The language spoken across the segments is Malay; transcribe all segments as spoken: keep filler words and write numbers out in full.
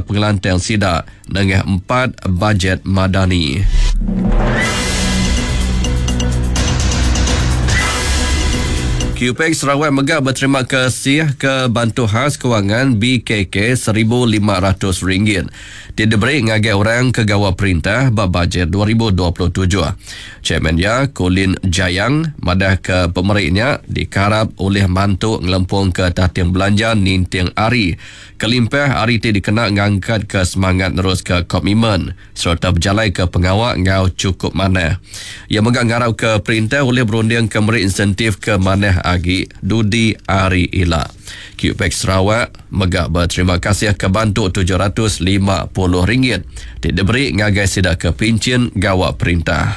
pengelantang sidak dengan empat bajet madani. Q P E X Sarawak Megah berterima kasih ke Bantuan Khas Kewangan B K K seribu lima ratus ringgit. Dia diberi ngagai orang kegawai perintah bab bajet dua ribu dua puluh tujuh. Chairman dia, Colin Jayang, madah ke pemeriknya dikarap oleh mantuk ngelempung ke tahtiang belanja Nintiang Ari. Kelimpah Ari ti dikena ngangkat ke semangat terus ke komitmen serta berjalai ke pengawak ngau cukup manah. Ia megah ngarau ke perintah oleh berunding ke meri insentif ke manah agi Dudi Ari Ila. Q P E X Sarawak megah berterima kasih ke bantu tujuh ratus lima puluh ringgit. Tidak diberi ngagai sidak ke pincin gawak perintah.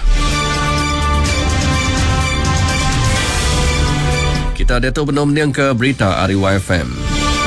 Kita datuk benar-benar ke berita Ariwa F M.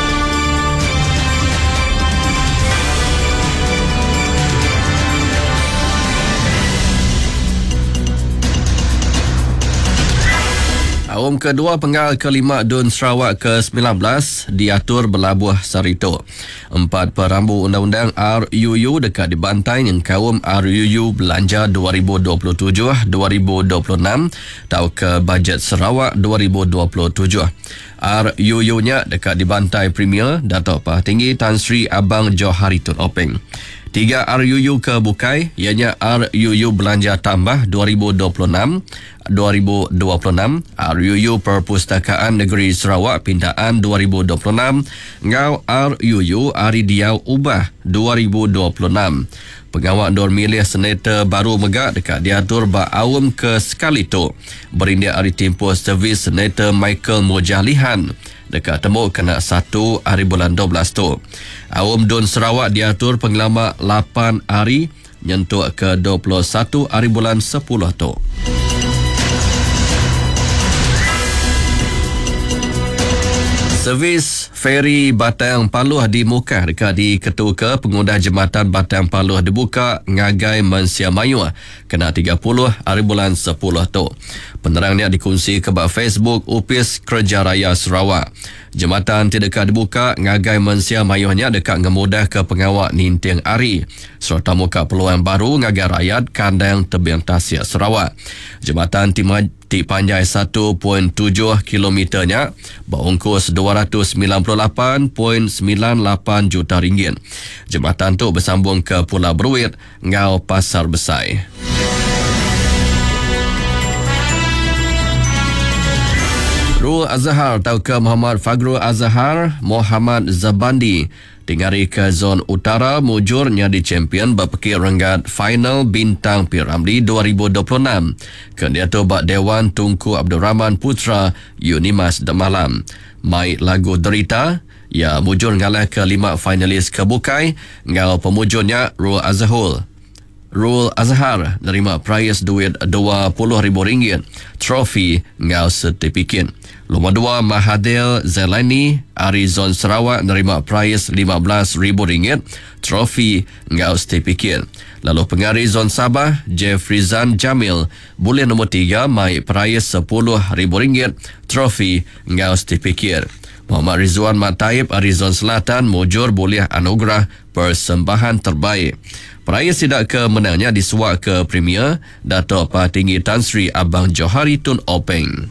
Awam kedua penggal kelima Dun Sarawak ke sembilan belas diatur berlabuh Sarito. Empat perambu undang-undang R U U dekat dibantai yang kaum R U U belanja dua ribu dua puluh tujuh dua ribu dua puluh enam atau ke bajet Sarawak dua ribu dua puluh tujuh. R U U-nya dekat dibantai Premier Datuk Pah Tinggi Tan Sri Abang Johari Tun Openg. Tiga R U U ke bukai, ianya R U U belanja tambah dua ribu dua puluh enam dua ribu dua puluh enam, R U U Perpustakaan Negeri Sarawak Pindaan dua ribu dua puluh enam, ngau R U U Ari Diau Ubah dua ribu dua puluh enam. Pengawak dor milih senator baru megak dekat diatur ba awam ke sekali tu. Berindia Ari Tempoh Servis Senator Michael Mujalihan dekat temu kena satu hari bulan dua belas tu. Awam Dun Sarawak diatur pengelama lapan hari nyentuh ke dua puluh satu hari bulan sepuluh tu. Servis feri Batang Paluh di Mukah dekat di Ketua pengguna jembatan Batang Paluh dibuka ngagai Mensia Mayu kena tiga puluh hari bulan sepuluh tu. Penerangnya dikongsi ke Facebook Upis Kerja Raya Sarawak. Jembatan tidak dibuka ngagai Mensia Mayuhnya dekat ngemudah ke pengawak Nintiang Ari serta muka peluang baru ngagai rakyat kandang tebing Tasik Sarawak. Jembatan timaj Di panjang satu perpuluhan tujuh kilometernya berongkos dua ratus sembilan puluh lapan perpuluhan sembilan lapan juta ringgit. Jembatan tu bersambung ke Pulau Beruit ngau Pasar Besar. Rul Azhar atau ke Muhammad Faghrul Azhar Muhammad Zabandi tingari ke zon utara mujurnya di champion berpekir renggat final bintang P Ramlee dua ribu dua puluh enam. Kendiatu bak Dewan Tunku Abdul Rahman Putra Unimas Demalam. Mai lagu Derita ya mujur ngalah ke lima finalis ke bukai ngau pemujurnya Rul Azhar. Rul Azhar nerima prize duit dua puluh ribu ringgit, trofi ngau sertifikat. Nombor dua Mahathir Zailani Arizon Sarawak nerima prize lima belas ribu ringgit, trofi ngau sertifikat. Lalu pengarih Zon Sabah Jeffrizan Jamil boleh nombor tiga mai prize sepuluh ribu ringgit, trofi ngau sertifikat. Muhammad Rizwan Mataib Arizon Selatan mujur boleh anugerah persembahan terbaik. Peraya sidak ke menangnya disuak ke Premier Datuk Pah Tinggi Tan Sri Abang Johari Tun Openg.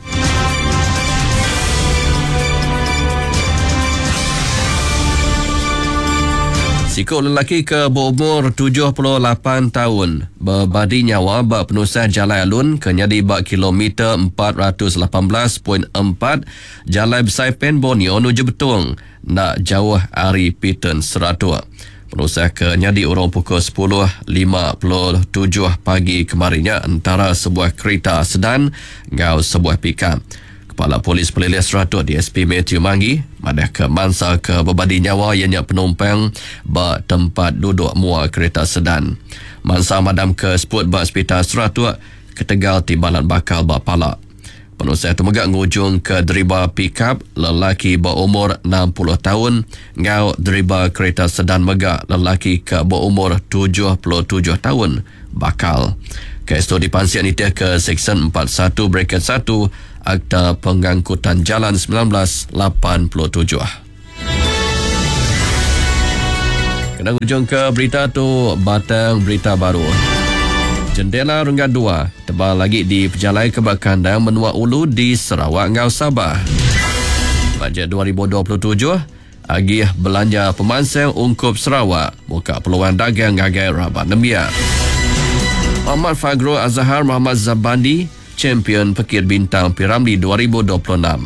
Sikuk lelaki ke berumur tujuh puluh lapan tahun berbadi nyawa bak penusah jalan alun ke nyadi bak kilometer empat ratus lapan belas perpuluhan empat Jalan Besar Pen Borneo nuju Betung nak jauh Ari Piton Seratua. Penusah ke nyadi orang pukul sepuluh lima puluh tujuh pagi kemarinnya antara sebuah kereta sedan ngau sebuah pikap. Kepala Polis Pelilih Seratua D S P Matthew Manggi madah ke mangsa ke berbadi nyawa ianya penumpang bak tempat duduk muar kereta sedan. Mangsa madam ke seput bak Hospital Seratua ketegal timbalan bakal bak palak. Penusah itu megak ngujung ke deriba pikap lelaki berumur enam puluh tahun ngau deriba kereta sedan megak lelaki ke berumur tujuh puluh tujuh tahun bakal. Kes itu dipansian itu ke Seksyen empat puluh satu Bracket satu Akta Pengangkutan Jalan seribu sembilan ratus lapan puluh tujuh. Kena hujung ke berita tu, batang berita baru. Jendela Renggat dua tebal lagi di Pejalai Kebak Kandang Menua Ulu di Sarawak Ngau Sabah. Bajet dua ribu dua puluh tujuh, agih belanja pemansang ungkup Sarawak buka peluang dagang ngagai Rabat Nembia. Muhammad Fagro Azhar Muhammad Zabandi champion Pekir Bintang P Ramlee dua ribu dua puluh enam.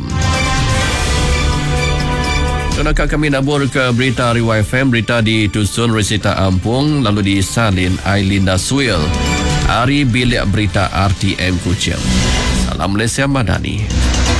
Tunakah kami nabur ke berita Riwai F M, berita ditusun Resita Ampung, lalu disalin Ailinda Suil. Hari Bilik Berita R T M Kuching. Salam Malaysia Madani.